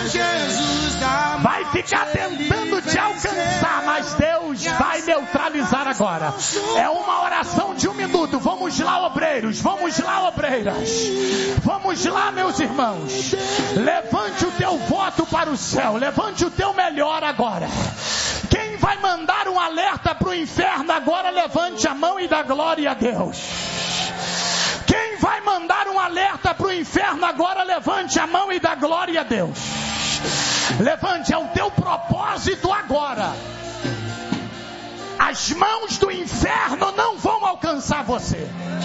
vai ficar tentando te alcançar, mas Deus vai neutralizar agora. É uma oração de 1 minuto. Vamos lá, obreiros, vamos lá, obreiras, vamos lá, meus irmãos. Levante o teu voto para o céu, levante o teu melhor agora. Quem vai mandar um alerta para o inferno agora, levante a mão e dá glória a Deus. Quem vai mandar um alerta para o inferno agora, levante a mão e dá glória a Deus. Levante, é o teu propósito agora. As mãos do inferno não vão alcançar você.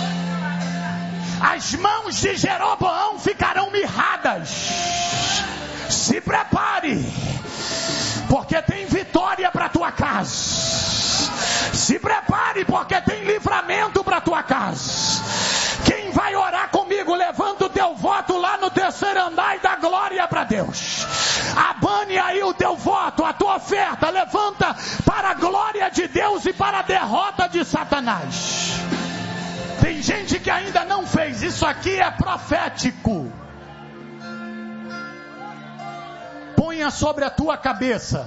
As mãos de Jeroboão ficarão mirradas. Se prepare, porque tem vitória para tua casa. Se prepare, porque tem livramento para tua casa. Quem vai orar comigo, levanta o teu voto lá no terceiro andar e dá glória para Deus. Abane aí o teu voto, a tua oferta, levanta para a glória de Deus e para a derrota de Satanás. Tem gente que ainda não fez, isso aqui é profético. Ponha sobre a tua cabeça: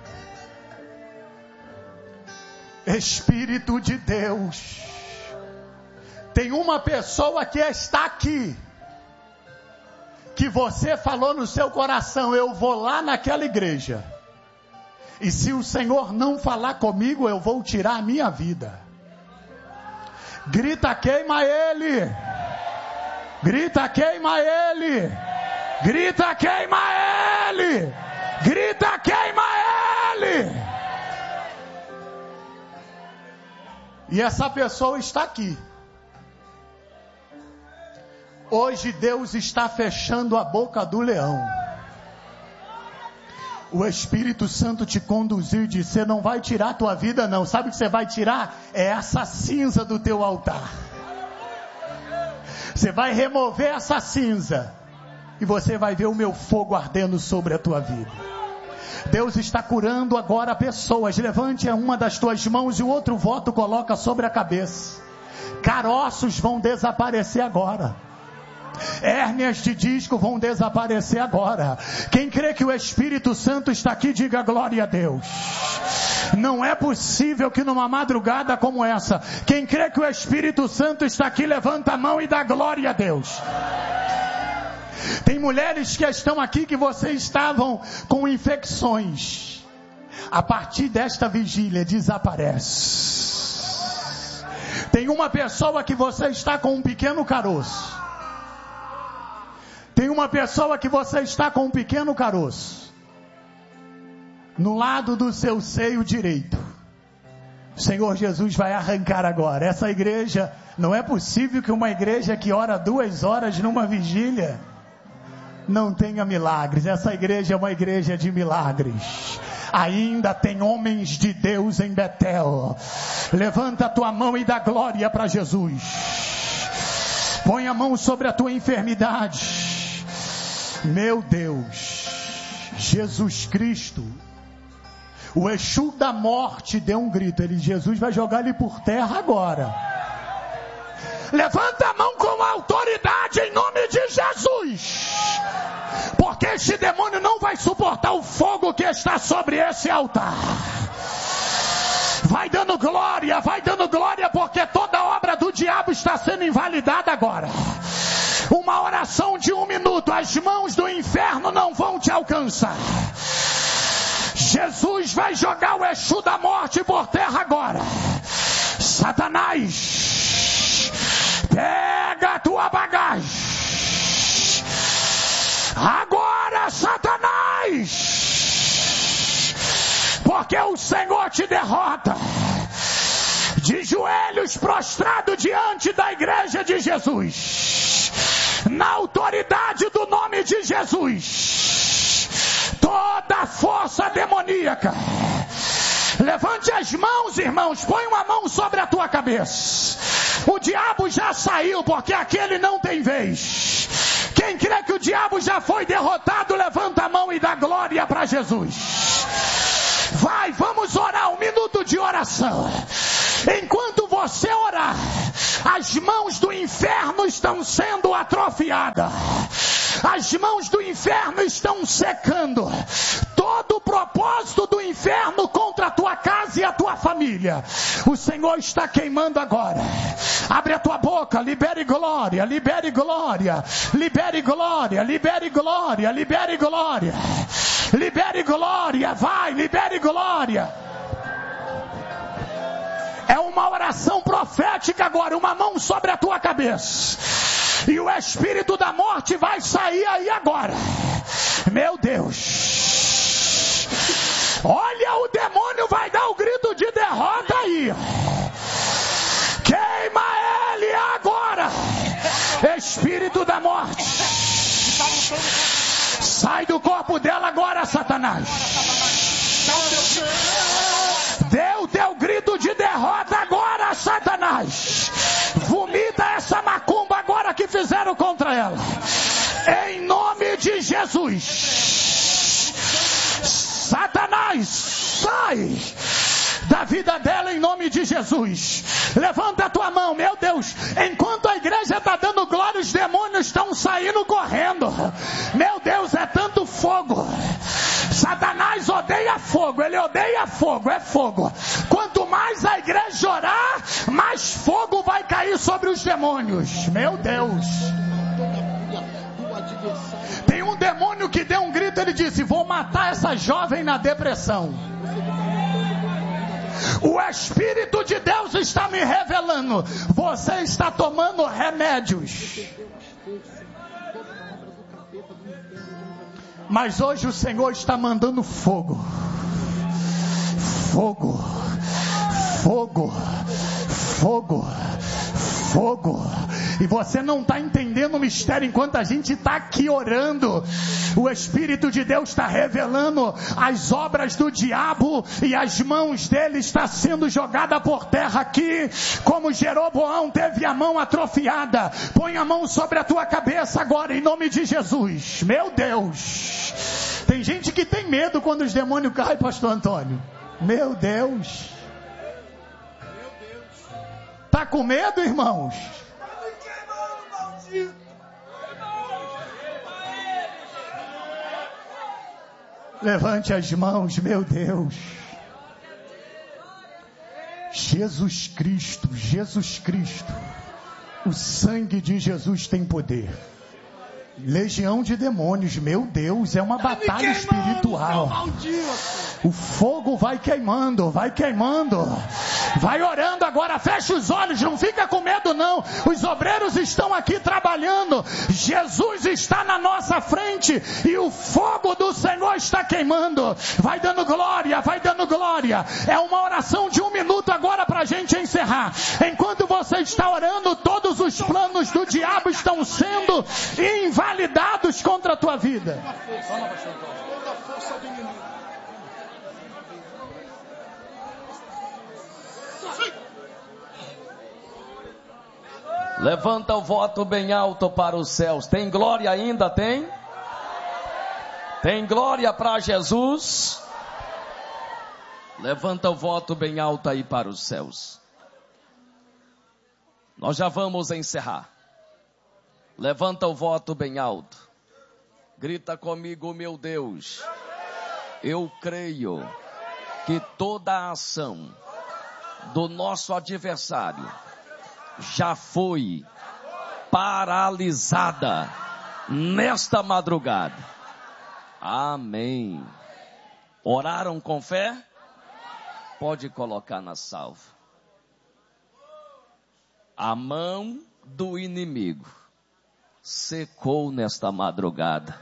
Espírito de Deus. Tem uma pessoa que está aqui, que você falou no seu coração: eu vou lá naquela igreja, e se o Senhor não falar comigo, eu vou tirar a minha vida. Grita, queima ele. Grita, queima ele. Grita, queima ele. Grita, queima ele. E essa pessoa está aqui. Hoje Deus está fechando a boca do leão. O Espírito Santo te conduziu e disse: você não vai tirar a tua vida não. Sabe o que você vai tirar? É essa cinza do teu altar. Você vai remover essa cinza, e você vai ver o meu fogo ardendo sobre a tua vida. Deus está curando agora pessoas. Levante uma das tuas mãos e o outro voto coloca sobre a cabeça. Caroços vão desaparecer agora. Hérnias de disco vão desaparecer agora. Quem crê que o Espírito Santo está aqui, diga glória a Deus. Não é possível que numa madrugada como essa, quem crê que o Espírito Santo está aqui, levanta a mão e dá glória a Deus. Tem mulheres que estão aqui que vocês estavam com infecções. A partir desta vigília desaparece. Tem uma pessoa que você está com um pequeno caroço. Tem uma pessoa que você está com um pequeno caroço no lado do seu seio direito. O Senhor Jesus vai arrancar agora. Essa igreja, não é possível que uma igreja que ora 2 horas numa vigília não tenha milagres. Essa igreja é uma igreja de milagres. Ainda tem homens de Deus em Betel. Levanta a tua mão e dá glória para Jesus. Põe a mão sobre a tua enfermidade. Meu Deus, Jesus Cristo, o Exu da morte deu um grito. Jesus vai jogar ele por terra agora. Levanta a mão com autoridade em nome de Jesus, porque este demônio não vai suportar o fogo que está sobre esse altar. Vai dando glória, porque toda obra do diabo está sendo invalidada agora. Uma oração de 1 minuto. As mãos do inferno não vão te alcançar. Jesus vai jogar o Exu da morte por terra agora. Satanás, pega a tua bagagem agora, Satanás, porque o Senhor te derrota. De joelhos prostrado diante da igreja de Jesus, na autoridade do nome de Jesus, toda força demoníaca, levante as mãos, irmãos, põe uma mão sobre a tua cabeça. O diabo já saiu, porque aquele não tem vez. Quem crê que o diabo já foi derrotado, levanta a mão e dá glória para Jesus. Vai, vamos orar, 1 minuto de oração. Enquanto você orar, as mãos do inferno estão sendo atrofiadas. As mãos do inferno estão secando todo o propósito do inferno contra a tua casa e a tua família. O Senhor está queimando agora. Abre a tua boca, libere glória, libere glória, libere glória, libere glória, libere glória, libere glória, vai, libere glória. É uma oração profética agora, uma mão sobre a tua cabeça. E o espírito da morte vai sair aí agora. Meu Deus. Olha, o demônio vai dar o grito de derrota aí. Queima ele agora. Espírito da morte. Sai do corpo dela agora, Satanás. Dê o teu grito de derrota agora, Satanás. Vomita essa macumba agora que fizeram contra ela. Em nome de Jesus. Satanás, sai da vida dela em nome de Jesus. Levanta a tua mão, meu Deus. Enquanto a igreja está dando glória, os demônios estão saindo correndo. Meu Deus, é tanto fogo. Satanás odeia fogo, ele odeia fogo, é fogo. Quanto mais a igreja orar, mais fogo vai cair sobre os demônios. Meu Deus. Tem um demônio que deu um grito, ele disse: vou matar essa jovem na depressão. O Espírito de Deus está me revelando, você está tomando remédios. Mas hoje o Senhor está mandando fogo. Fogo. Fogo. Fogo. Fogo. E você não está entendendo o mistério enquanto a gente está aqui orando. O Espírito de Deus está revelando as obras do diabo e as mãos dele está sendo jogada por terra aqui, como Jeroboão teve a mão atrofiada. Põe a mão sobre a tua cabeça agora em nome de Jesus. Meu Deus. Tem gente que tem medo quando os demônios caem, pastor Antônio. Meu Deus. Tá com medo, irmãos? Levante as mãos, meu Deus. Jesus Cristo, Jesus Cristo. O sangue de Jesus tem poder. Legião de demônios, meu Deus, é uma batalha espiritual. O fogo vai queimando, vai queimando. Vai orando agora, fecha os olhos, não fica com medo não. Os obreiros estão aqui trabalhando. Jesus está na nossa frente e o fogo do Senhor está queimando. Vai dando glória, vai dando glória. É uma oração de 1 minuto agora para a gente encerrar. Enquanto você está orando, todos os planos do diabo estão sendo invalidados contra a tua vida. Levanta o voto bem alto para os céus. Tem glória ainda? Tem? Tem glória para Jesus? Levanta o voto bem alto aí para os céus. Nós já vamos encerrar. Levanta o voto bem alto. Grita comigo, meu Deus. Eu creio que toda a ação do nosso adversário já foi paralisada nesta madrugada. Amém. Oraram com fé? Pode colocar na salva. A mão do inimigo secou nesta madrugada.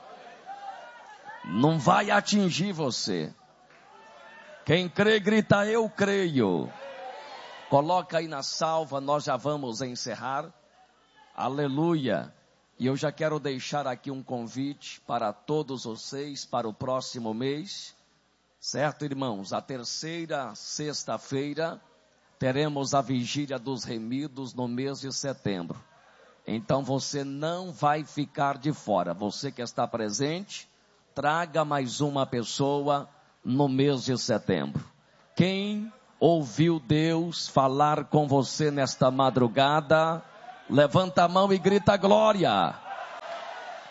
Não vai atingir você. Quem crê, grita: eu creio. Coloca aí na salva, nós já vamos encerrar. Aleluia. E eu já quero deixar aqui um convite para todos vocês para o próximo mês. Certo, irmãos? A terceira sexta-feira teremos a vigília dos remidos no mês de setembro. Então você não vai ficar de fora. Você que está presente, traga mais uma pessoa no mês de setembro. Quem ouviu Deus falar com você nesta madrugada, levanta a mão e grita glória.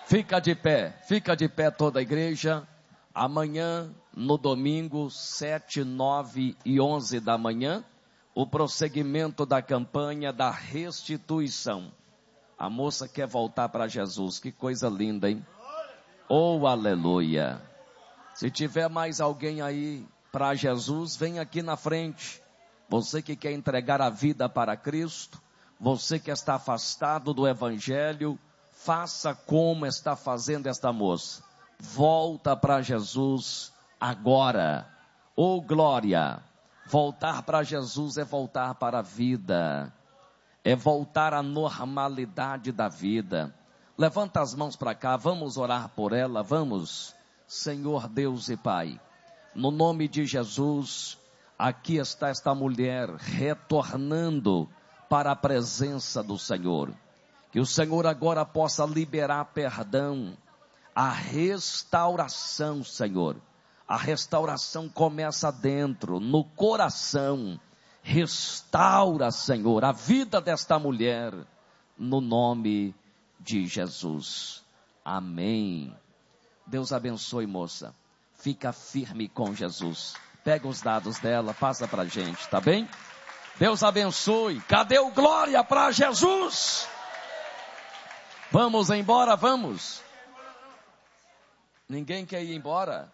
Fica de pé toda a igreja. Amanhã, no domingo, 7, 9 e 11 da manhã, o prosseguimento da campanha da restituição. A moça quer voltar para Jesus, que coisa linda, hein? Oh, aleluia! Se tiver mais alguém aí para Jesus, vem aqui na frente. Você que quer entregar a vida para Cristo, você que está afastado do Evangelho, faça como está fazendo esta moça. Volta para Jesus agora. Oh, glória! Voltar para Jesus é voltar para a vida. É voltar à normalidade da vida. Levanta as mãos para cá, vamos orar por ela, vamos. Senhor Deus e Pai, no nome de Jesus, aqui está esta mulher retornando para a presença do Senhor. Que o Senhor agora possa liberar perdão, a restauração, Senhor. A restauração começa dentro, no coração. Restaura, Senhor, a vida desta mulher, no nome de Jesus. Amém. Deus abençoe, moça. Fica firme com Jesus. Pega os dados dela, passa para a gente, tá bem? Deus abençoe. Cadê o glória para Jesus? Vamos embora, vamos. Ninguém quer ir embora?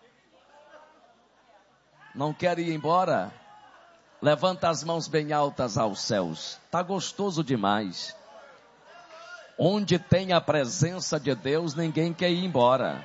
Não quer ir embora? Levanta as mãos bem altas aos céus. Tá gostoso demais. Onde tem a presença de Deus, ninguém quer ir embora.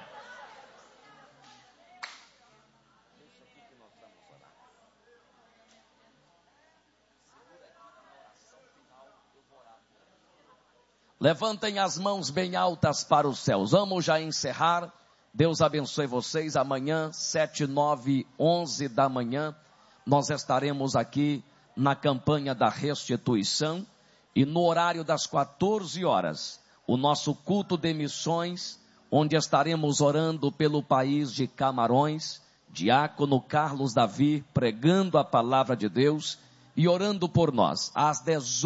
Levantem as mãos bem altas para os céus. Vamos já encerrar. Deus abençoe vocês. Amanhã, 7, 9, 11 da manhã, nós estaremos aqui na campanha da restituição. E no horário das 14 horas, o nosso culto de missões, onde estaremos orando pelo país de Camarões, diácono Carlos Davi, pregando a palavra de Deus e orando por nós. Às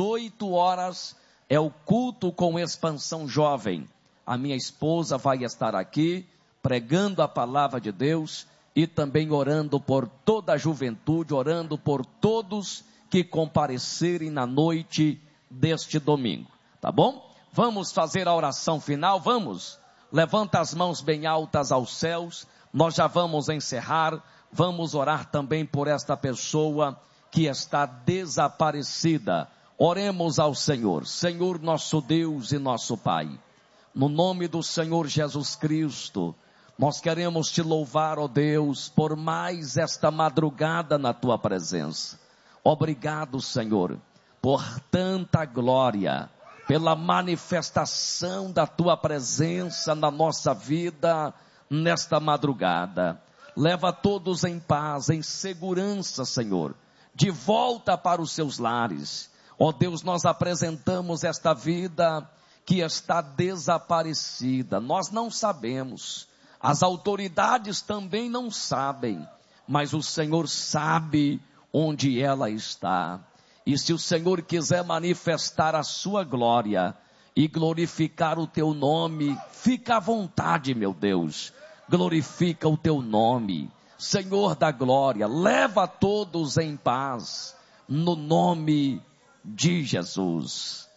18 horas, é o culto com expansão jovem. A minha esposa vai estar aqui, pregando a palavra de Deus e também orando por toda a juventude, orando por todos que comparecerem na noite deste domingo. Tá bom? Vamos fazer a oração final, vamos? Levanta as mãos bem altas aos céus, nós já vamos encerrar, vamos orar também por esta pessoa que está desaparecida. Oremos ao Senhor. Senhor nosso Deus e nosso Pai, no nome do Senhor Jesus Cristo, nós queremos te louvar, ó Deus, por mais esta madrugada na tua presença. Obrigado, Senhor, por tanta glória, pela manifestação da tua presença na nossa vida nesta madrugada. Leva todos em paz, em segurança, Senhor, de volta para os seus lares. Ó Deus, nós apresentamos esta vida que está desaparecida. Nós não sabemos, as autoridades também não sabem, mas o Senhor sabe onde ela está. E se o Senhor quiser manifestar a sua glória e glorificar o teu nome, fica à vontade, meu Deus. Glorifica o teu nome, Senhor da glória. Leva todos em paz, no nome de Jesus.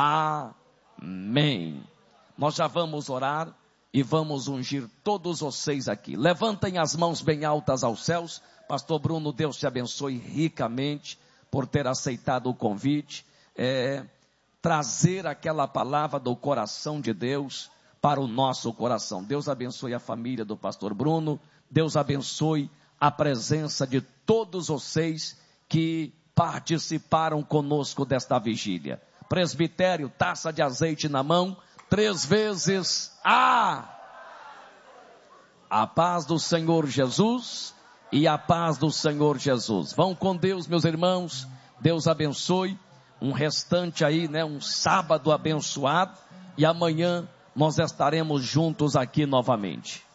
Amém. Nós já vamos orar e vamos ungir todos vocês aqui. Levantem as mãos bem altas aos céus. Pastor Bruno, Deus te abençoe ricamente por ter aceitado o convite. Trazer aquela palavra do coração de Deus para o nosso coração. Deus abençoe a família do pastor Bruno. Deus abençoe a presença de todos vocês que participaram conosco desta vigília. Presbitério, taça de azeite na mão, 3 vezes a paz do Senhor Jesus e a paz do Senhor Jesus. Vão com Deus, meus irmãos. Deus abençoe. Um restante aí, um sábado abençoado. E amanhã nós estaremos juntos aqui novamente.